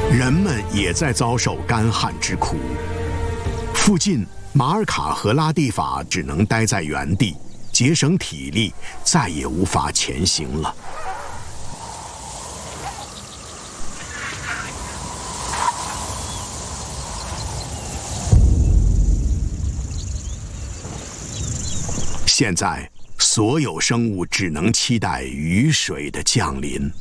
人们也在遭受干旱之苦。附近马尔卡和拉蒂法只能待在原地，节省体力，再也无法前行了。现在，所有生物只能期待雨水的降临。